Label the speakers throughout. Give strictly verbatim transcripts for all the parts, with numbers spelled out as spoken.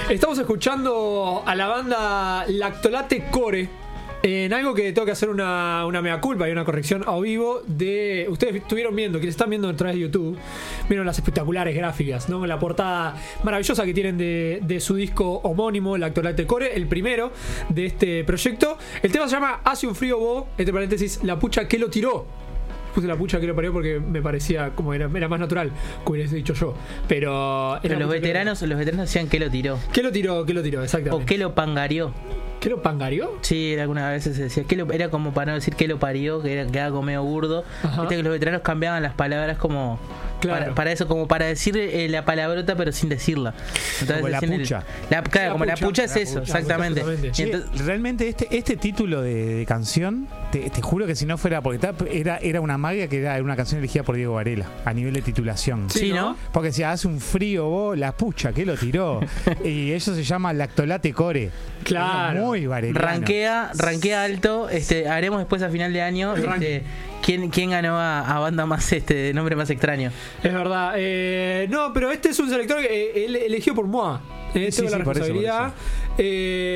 Speaker 1: Estamos escuchando a la banda Lactolate Core en algo que tengo que hacer una, una mea culpa y una corrección a vivo de... Ustedes estuvieron viendo, quienes están viendo a través de YouTube, vieron las espectaculares gráficas, ¿no? La portada maravillosa que tienen de, de su disco homónimo, Lactolate Core, el primero de este proyecto. El tema se llama Hace un frío bo, entre paréntesis, la pucha que lo tiró. Puse la pucha que lo parió porque me parecía como era, era más natural, como hubiese dicho yo. Pero,
Speaker 2: Pero los veteranos, los veteranos decían que lo tiró.
Speaker 1: ¿Qué lo tiró? ¿Qué lo tiró? Exactamente.
Speaker 2: O que lo pangarió.
Speaker 1: ¿Qué lo pangarió?
Speaker 2: Sí, algunas veces se decía que lo, era como para no decir que lo parió, que era, quedaba como medio burdo. Ajá. Viste que los veteranos cambiaban las palabras como claro. para, para eso, como para decir eh, la palabrota pero sin decirla.
Speaker 3: Entonces, como la pucha.
Speaker 2: El, la, claro, la como pucha, la pucha es la eso, pucha, exactamente.
Speaker 3: exactamente. Sí, entonces, realmente este este título de, de canción, te, te juro que si no fuera porque era era una magia que era una canción elegida por Diego Varela a nivel de titulación.
Speaker 2: Sí, ¿no?
Speaker 3: Porque si hace un frío vos, la pucha, que lo tiró. Y eso se llama Lactolate Core.
Speaker 1: Claro.
Speaker 3: Muy varelano.
Speaker 2: Ranquea, ranquea alto. Este, haremos después a final de año este, quién, quién ganó a, a banda más este de nombre más extraño.
Speaker 1: Es verdad. Eh, no, pero este es un selector que él eligió por Moa. Eh, sí, tengo sí, la responsabilidad. Por eso, por eso.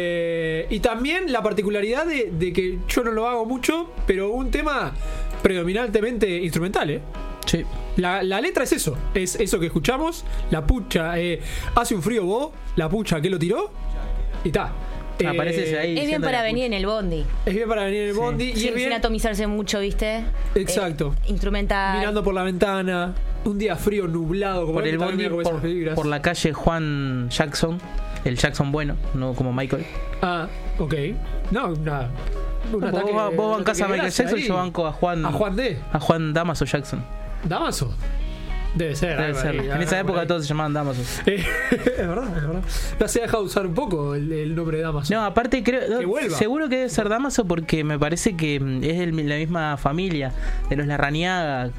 Speaker 1: Eh, y también la particularidad de, de que yo no lo hago mucho, pero un tema predominantemente instrumental, ¿eh?
Speaker 2: Sí.
Speaker 1: La, la letra es eso, es eso que escuchamos. La pucha, eh, hace un frío vos, la pucha que lo tiró y ta.
Speaker 2: Aparece ahí.
Speaker 4: Es bien para venir en el bondi.
Speaker 1: Es bien para venir en el
Speaker 4: sí.
Speaker 1: bondi.
Speaker 4: Sí,
Speaker 1: y es bien
Speaker 4: sin atomizarse mucho, ¿viste?
Speaker 1: Exacto.
Speaker 4: Eh, instrumental.
Speaker 1: Mirando por la ventana. Un día frío, nublado. Como
Speaker 2: por el bondi, por, por la calle Juan Jackson. El Jackson bueno, no como Michael.
Speaker 1: Ah, ok. No, nada.
Speaker 2: Un no, ataque, vos, vos bancás a Michael Jackson, ahí. Yo banco a Juan.
Speaker 1: A Juan D.
Speaker 2: A Juan Damaso Jackson.
Speaker 1: ¿Damaso? Debe ser.
Speaker 2: Debe ser. Ahí, en esa época todos se llamaban Damaso.
Speaker 1: Eh, es verdad, es verdad. Ya se ha dejado usar un poco el, el nombre de Damaso.
Speaker 2: No, aparte creo. Que seguro que debe ser Damaso porque me parece que es el, la misma familia de los Larrañaga.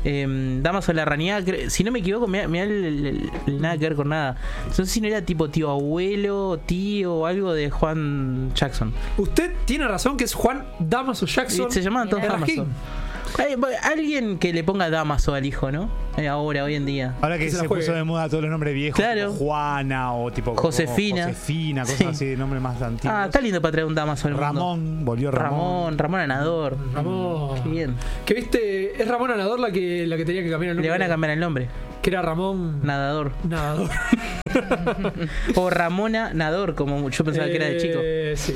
Speaker 2: Eh, Damaso Larrañaga, si no me equivoco, me da nada que ver con nada. No sé si no era tipo tío abuelo, tío o algo de Juan Jackson.
Speaker 1: Usted tiene razón que es Juan Damaso Jackson.
Speaker 2: Y se llamaban todos Damaso. Hay, alguien que le ponga Damaso al hijo, ¿no? Ahora, hoy en día.
Speaker 3: Ahora que, que se, se puso de moda todos los nombres viejos,
Speaker 2: claro.
Speaker 3: Tipo Juana o tipo
Speaker 2: Josefina.
Speaker 3: Josefina, cosas sí. así de nombres más antiguos.
Speaker 2: Ah, está lindo para traer un Damaso al
Speaker 3: Ramón,
Speaker 2: mundo.
Speaker 3: volvió Ramón.
Speaker 2: Ramón, Ramón Anador.
Speaker 1: Ramón.
Speaker 2: Qué bien.
Speaker 1: Que viste, es Ramón Anador la que, la que tenía que cambiar el nombre.
Speaker 2: Le van a cambiar el nombre.
Speaker 1: Que era Ramón
Speaker 2: Nadador.
Speaker 1: Nadador.
Speaker 2: O Ramona Nador, como yo pensaba eh, que era de chico.
Speaker 1: Sí.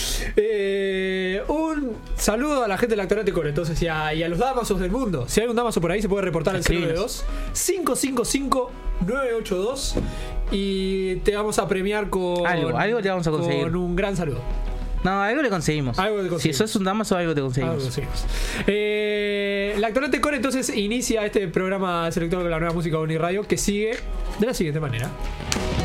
Speaker 1: Eh, un saludo a la gente de Lactolate Core, entonces, y a, y a los damasos del mundo. Si hay un damaso por ahí, se puede reportar al cero nueve dos, cinco cinco cinco, nueve ocho dos y te vamos a premiar con
Speaker 2: algo, algo te vamos a conseguir.
Speaker 1: Con un gran saludo.
Speaker 2: No, algo le conseguimos.
Speaker 1: Algo le conseguimos.
Speaker 2: Si sos un damaso, algo te conseguimos.
Speaker 1: Algo conseguimos. Eh, Lactolate Core entonces inicia este programa selector de la nueva música Uniradio que sigue de la siguiente manera.